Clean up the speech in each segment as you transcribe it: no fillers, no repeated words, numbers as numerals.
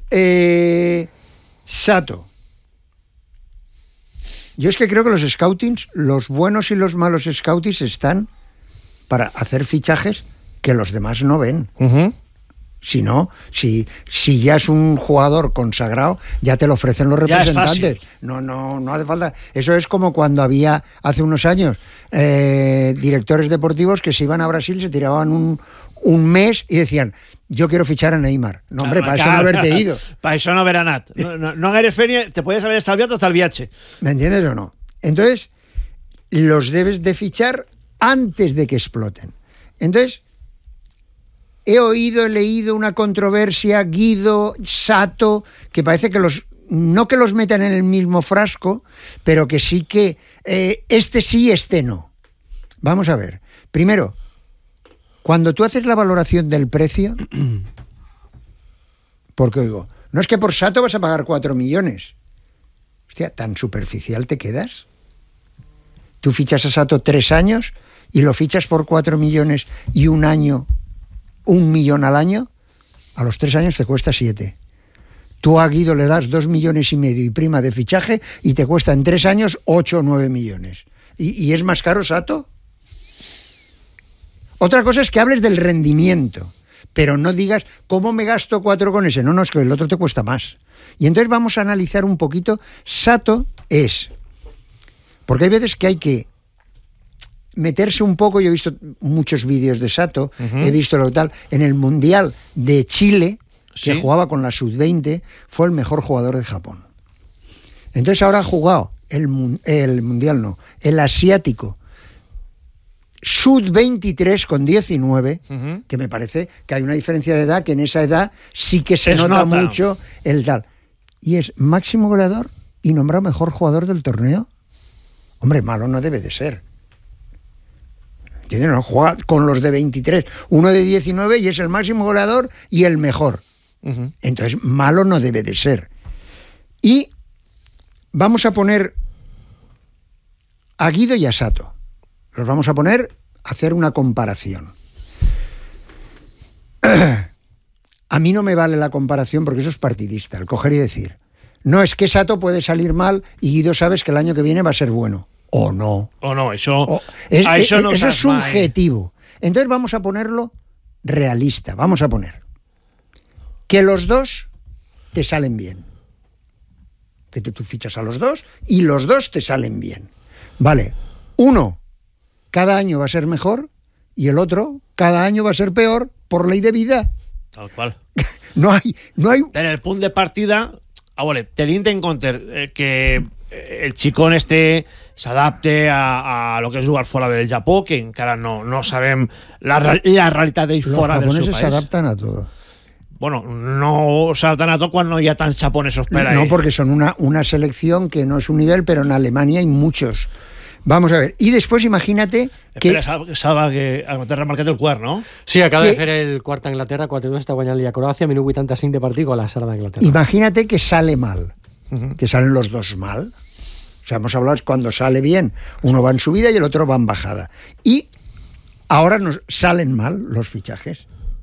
Sato. Yo es que creo que los scoutings, los buenos y los malos scoutings están para hacer fichajes que los demás no ven. Si no, si ya es un jugador consagrado, ya te lo ofrecen los representantes. No hace falta. Eso es como cuando había hace unos años directores deportivos que se iban a Brasil, se tiraban un mes y decían: yo quiero fichar a Neymar. No, hombre, para eso no haberte ido. Para eso no haver anat. No eres feria, te puedes haber estalviado hasta el viaje. ¿Me entiendes o no? Entonces, los debes de fichar antes de que exploten. Entonces, he leído una controversia, Guido, Sato, que parece que no que los metan en el mismo frasco, pero que sí que este sí, este no. Vamos a ver. Primero, cuando tú haces la valoración del precio, porque oigo, no es que por Sato vas a pagar 4 millones. Hostia, ¿tan superficial te quedas? Tú fichas a Sato 3 años y lo fichas por 4 millones y un año, 1 millón al año, a los 3 años te cuesta 7. Tú a Guido le das 2,5 millones y prima de fichaje y te cuesta en 3 años 8 o 9 millones. ¿Y es más caro Sato? Otra cosa es que hables del rendimiento, pero no digas, ¿cómo me gasto 4 con ese? No, es que el otro te cuesta más. Y entonces vamos a analizar un poquito. Sato es... Porque hay veces que hay que meterse un poco. Yo he visto muchos vídeos de Sato, he visto lo tal. En el Mundial de Chile, que jugaba con la Sub-20, fue el mejor jugador de Japón. Entonces ahora ha jugado el Mundial, no, el Asiático Sub-23 con 19, que me parece que hay una diferencia de edad, que en esa edad sí que se nota mucho el tal. Y es máximo goleador y nombrado mejor jugador del torneo. Hombre, malo no debe de ser. ¿Entiendes? No juega con los de 23, uno de 19 y es el máximo goleador y el mejor. Entonces, malo no debe de ser. Y vamos a poner a Guido y a Sato. Los vamos a poner a hacer una comparación. A mí no me vale la comparación porque eso es partidista, el coger y decir, no, es que Sato puede salir mal y Guido sabes que el año que viene va a ser bueno. O no. Eso eso es subjetivo. Entonces vamos a ponerlo realista. Vamos a poner que los dos te salen bien. Que tú fichas a los dos y los dos te salen bien. Vale, uno cada año va a ser mejor y el otro cada año va a ser peor por ley de vida. Tal cual. No hay... En el punt de partida, tenint en compte que el xicón s'adapte a lo que és jugar fora del Japó, que encara no sabem la realitat d'ell fora del seu país. Los japoneses se adaptan a todo. Bueno, no se adaptan a todo cuando no hi ha tants japonesos per ahí. No, porque son una selección que no es un nivel, pero en Alemania hay muchos. Vamos a ver. Y después imagínate que... Espera, Salva, que t'he remarcat el quart, no? Sí, acaba de fer el quart a Anglaterra, 4-2 està guanyant a Croàcia, minut 85 de partit con la Sala d'Anglaterra. Imagínate que sale mal, que salen los dos mal. O sea, hemos hablado cuando sale bien, uno va en subida y el otro va en bajada. Y ahora nos salen mal los fichajes.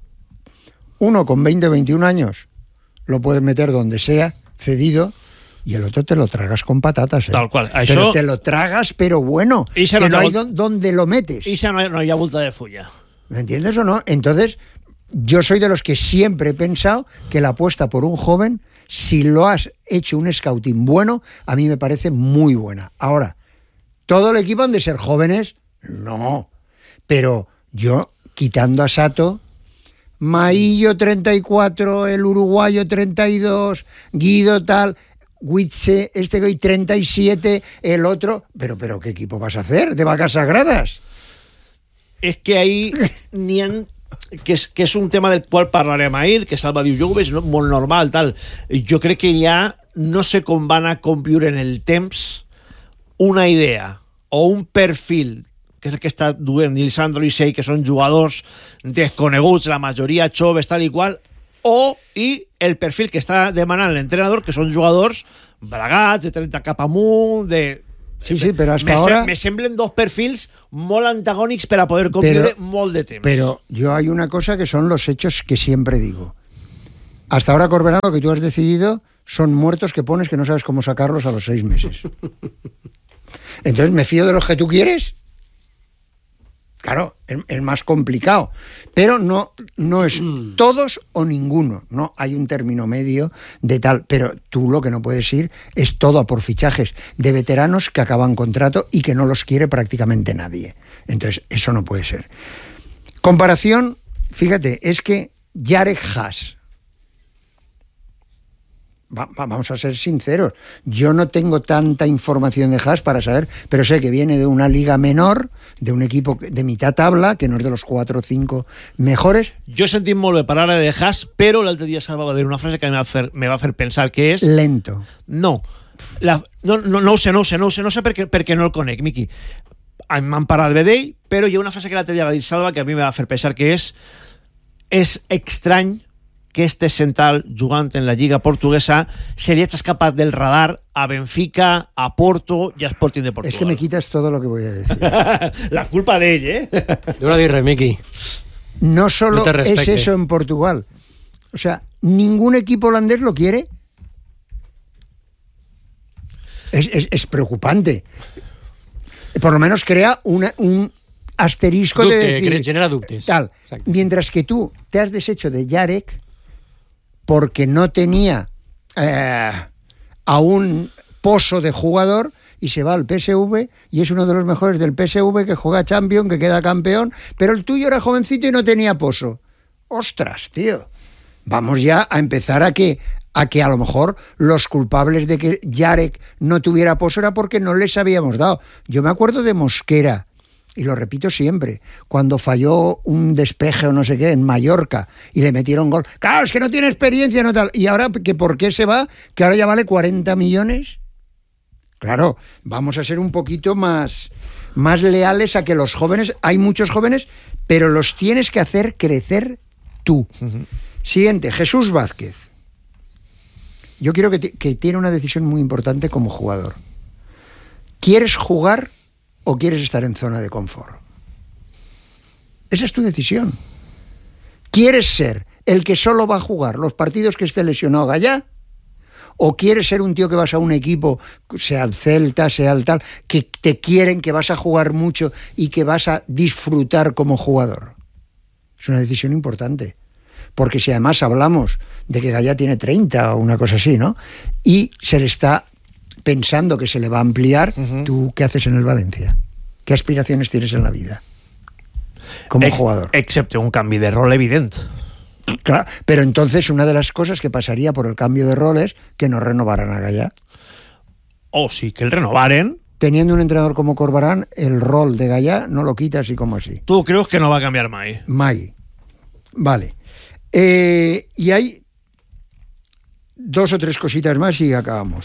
Uno con 20 o 21 años lo puedes meter donde sea, cedido, y el otro te lo tragas con patatas. Tal cual. Pero te lo tragas, pero bueno, que no hay donde lo metes. Y no hi ha volta de fulla. ¿Me entiendes o no? Entonces, yo soy de los que siempre he pensado que la apuesta por un joven, si lo has hecho un scouting bueno, a mí me parece muy buena. Ahora, ¿todo el equipo han de ser jóvenes? No. Pero yo, quitando a Sato, Maillo 34, el uruguayo 32, Guido tal, Witze, este que hoy 37, el otro... Pero ¿qué equipo vas a hacer? ¿De vacas sagradas? És que ahí n'hi ha... que és un tema del qual parlarem ahir, que Salva diu, jo ho veig molt normal, tal. Jo crec que ja no sé com van a conviure en el temps una idea o un perfil, que és el que està duent Lisandro Licey, que són jugadors desconeguts, la majoria joves, tal i qual, i el perfil que està demanant l'entrenador, que són jugadors bragats, de 30 cap amunt, de... Sí, pero hasta ahora... Me semblen dos perfils molt antagònics per a poder conviure molt de temps. Pero yo hay una cosa que son los hechos que siempre digo. Hasta ahora, Corberán, lo que tú has decidido son muertos que pones que no sabes cómo sacarlos a los 6 meses. Entonces, ¿me fío de los que tú quieres? Claro, es más complicado. Pero no es todos o ninguno. No hay un término medio de tal. Pero tú lo que no puedes ir es todo a por fichajes de veteranos que acaban contrato y que no los quiere prácticamente nadie. Entonces, eso no puede ser. Comparación, fíjate, es que Jarek Haas. Vamos a ser sinceros, yo no tengo tanta información de Haas para saber, pero sé que viene de una liga menor, de un equipo de mitad tabla, que no es de los 4 o 5 mejores. Jo sentim molt bé parlar de Haas, però l'altre dia Salva va dir una frase que me va fer pensar, que és... Lento. No ho sé perquè no el conec, Miqui. M'han parlat bé d'ell, però hi ha una frase que l'altre dia va dir Salva que a mi me va fer pensar, que és estrany que este central jugant en la Lliga Portuguesa se li echas escapat del radar a Benfica, a Porto i a Sporting de Portugal. Es que me quitas todo lo que voy a decir. La culpa d'ell, Yo lo diré, Miki. No solo es eso en Portugal. O sea, ningún equipo holandés lo quiere. Es preocupante. Por lo menos crea un asterisco Dubte, de decir... genera dubtes. Tal. Exacto. Mientras que tú te has deshecho de Jarek porque no tenía a un pozo de jugador y se va al PSV y es uno de los mejores del PSV, que juega Champions, que queda campeón, pero el tuyo era jovencito y no tenía pozo. ¡Ostras, tío! Vamos ya a empezar a que a lo mejor los culpables de que Jarek no tuviera pozo era porque no les habíamos dado. Yo me acuerdo de Mosquera, y lo repito siempre, cuando falló un despeje o no sé qué en Mallorca y le metieron gol. Claro, es que no tiene experiencia, no tal. ¿Y ahora que por qué se va? ¿Que ahora ya vale 40 millones? Claro, vamos a ser un poquito más leales a que los jóvenes, hay muchos jóvenes, pero los tienes que hacer crecer tú. Uh-huh. Siguiente, Jesús Vázquez. Yo creo que tiene una decisión muy importante como jugador. ¿Quieres jugar o quieres estar en zona de confort? Esa es tu decisión. ¿Quieres ser el que solo va a jugar los partidos que esté lesionado Gallá? ¿O quieres ser un tío que vas a un equipo, sea el Celta, sea el tal, que te quieren, que vas a jugar mucho y que vas a disfrutar como jugador? Es una decisión importante. Porque si además hablamos de que Gallá tiene 30 o una cosa así, ¿no? Y se le está pensando que se le va a ampliar, uh-huh. ¿Tú qué haces en el Valencia? ¿Qué aspiraciones tienes en la vida como jugador? Excepte un canvi de rol evident. Claro, pero entonces una de las cosas que pasaría por el cambio de rol es que no renovaran a Gallá. O sí, que el renovaren. Teniendo un entrenador como Corberán, el rol de Gallá no lo quita así como así. ¿Tú crees que no va a cambiar mai? Mai. Vale. Y hay 2 o 3 cositas más y acabamos.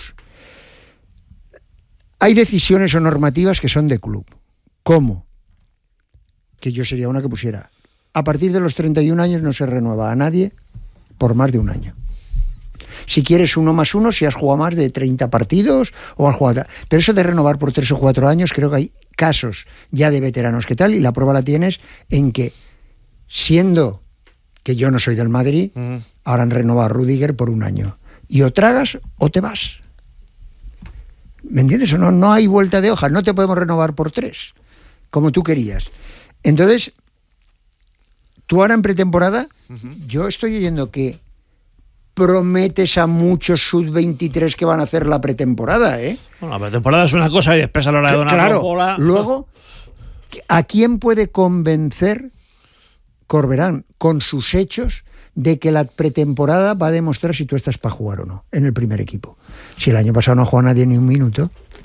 Hay decisiones o normativas que son de club. ¿Cómo? Que yo sería una que pusiera: a partir de los 31 años no se renueva a nadie por más de un año. Si quieres 1+1, si has jugado más de 30 partidos o has jugado... Pero eso de renovar por 3 o 4 años, creo que hay casos ya de veteranos que tal, y la prueba la tienes en que, siendo que yo no soy del Madrid, ahora han renovado a Rüdiger por 1 año. Y o tragas o te vas. ¿Me entiendes o no? No hay vuelta de hoja, no te podemos renovar por 3, como tú querías. Entonces, tú ahora en pretemporada, yo estoy oyendo que prometes a muchos sub-23 que van a hacer la pretemporada, ¿eh? Bueno, la pretemporada es una cosa y después a la hora de donar la bola... Luego, ¿a quién puede convencer Corberán con sus hechos de que la pretemporada va a demostrar si tú estás para jugar o no en el primer equipo? Si el año pasado no juega nadie ni un minuto,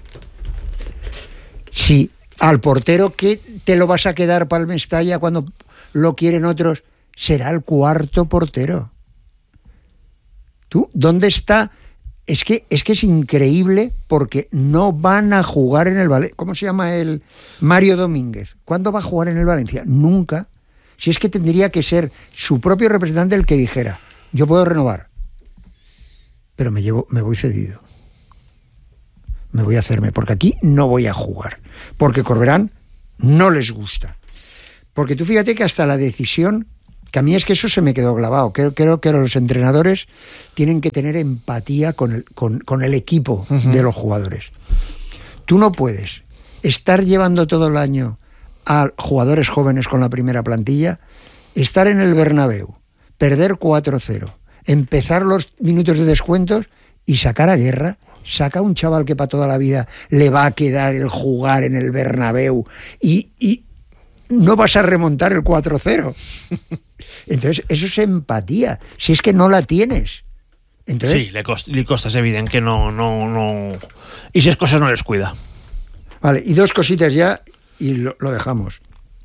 si al portero que te lo vas a quedar para el Mestalla cuando lo quieren otros, será el 4º portero. ¿Tú? ¿Dónde está? Es que es increíble, porque no van a jugar en el Valencia. ¿Cómo se llama el Mario Domínguez? ¿Cuándo va a jugar en el Valencia? Nunca. Si es que tendría que ser su propio representante el que dijera: yo puedo renovar, pero me voy cedido. Me voy a hacerme, porque aquí no voy a jugar. Porque Corberán no les gusta. Porque tú fíjate que hasta la decisión que a mí es que eso se me quedó clavado. Creo que los entrenadores tienen que tener empatía con el equipo de los jugadores. Tú no puedes estar llevando todo el año a jugadores jóvenes con la primera plantilla, estar en el Bernabéu, perder 4-0, empezar los minutos de descuentos y sacar a Guerra. Saca a un chaval que para toda la vida le va a quedar el jugar en el Bernabéu y no vas a remontar el 4-0. Entonces, eso es empatía. Si es que no la tienes. Entonces, sí, le costa, es evidente que no. Y si es cosas no les cuida. Vale, y 2 cositas ya y lo dejamos.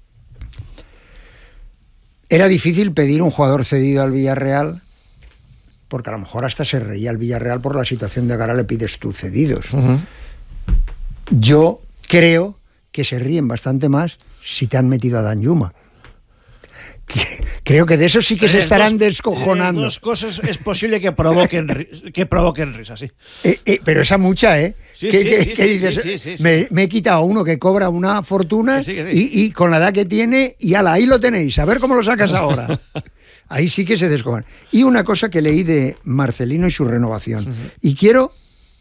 Era difícil pedir un jugador cedido al Villarreal, porque a lo mejor hasta se reía el Villarreal por la situación de que ahora le pides tú cedidos. Yo creo que se ríen bastante más si te han metido a Danjuma. Creo que de eso sí que se estarán descojonando. 2 cosas es posible que provoquen risas, sí. Pero esa mucha, ¿eh? Sí, ¿Qué dices? Sí. Me he quitado a uno que cobra una fortuna Que sí. Y con la edad que tiene, y ala, ahí lo tenéis, a ver cómo lo sacas ahora. Ahí sí que se descojan. Y una cosa que leí de Marcelino y su renovación. Y quiero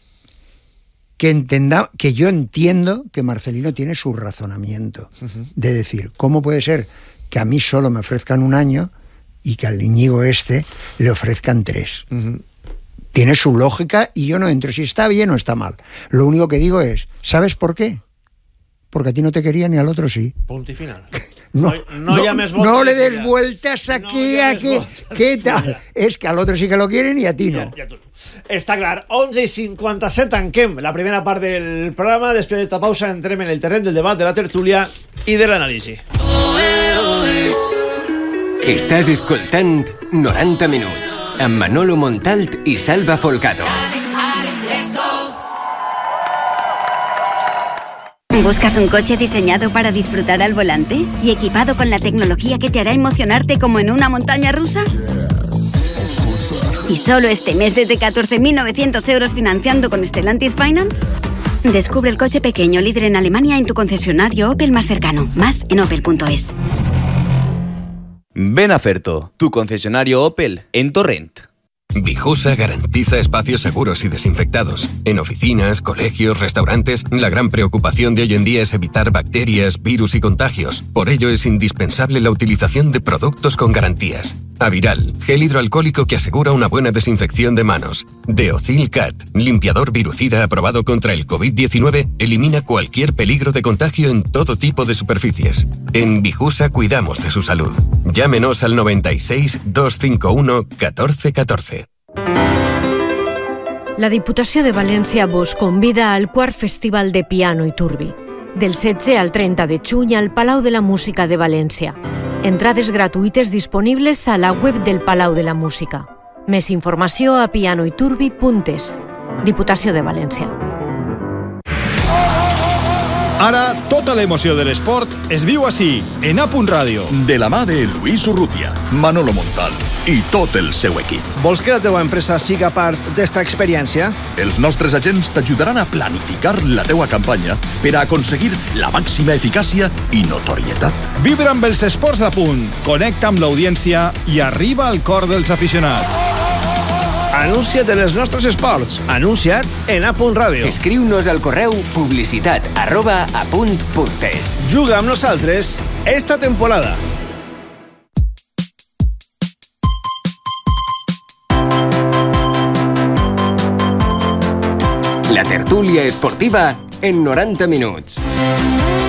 que yo entiendo que Marcelino tiene su razonamiento. De decir, ¿cómo puede ser que a mí solo me ofrezcan 1 año y que al Íñigo le ofrezcan 3? Tiene su lógica y yo no entro si está bien o está mal. Lo único que digo es, ¿sabes por qué? Porque a ti no te quería ni al otro sí. Punto y final. No llames vueltas. No le des vueltas a qué tal. És que al otro sí que lo quieren y a ti no. Ja, està clar. 11:57 tanquem la primera part del programa. Després d'esta pausa entrem en el terreny del debat, de la tertúlia i de l'anàlisi. Estàs escoltant 90 minuts amb Manolo Montalt i Salva Folgado. ¿Buscas un coche diseñado para disfrutar al volante y equipado con la tecnología que te hará emocionarte como en una montaña rusa? ¿Y solo este mes desde 14.900 euros financiando con Stellantis Finance? Descubre el coche pequeño líder en Alemania en tu concesionario Opel más cercano. Más en opel.es. Ven a Ferto, tu concesionario Opel en Torrent. Vijusa garantiza espacios seguros y desinfectados. En oficinas, colegios, restaurantes, la gran preocupación de hoy en día es evitar bacterias, virus y contagios. Por ello es indispensable la utilización de productos con garantías. Aviral, gel hidroalcohólico que asegura una buena desinfección de manos. Deocil Cat, limpiador virucida aprobado contra el COVID-19, elimina cualquier peligro de contagio en todo tipo de superficies. En Vijusa cuidamos de su salud. Llámenos al 96 251 1414. La Diputació de València vos convida al 4 Festival de Piano i Turbi, del 16 al 30 de juny al Palau de la Música de València. Entrades gratuïtes disponibles a la web del Palau de la Música. Més informació a pianoiturbi.es. Diputació de València. Ara, tota l'emoció de l'esport es viu així, en A.Radio. De la mà de Lluís Urrutia, Manolo Montal i tot el seu equip. Vols que la teva empresa siga part d'esta experiència? Els nostres agents t'ajudaran a planificar la teua campanya per a aconseguir la màxima eficàcia i notorietat. Vibra amb els esports d'Apunt, connecta amb l'audiència i arriba al cor dels aficionats. Anuncia't en els nostres esports. Anuncia't en A.Radio. Escriu-nos al correu publicitat@apunt.es. Juga amb nosaltres esta temporada. La tertúlia esportiva en 90 minuts.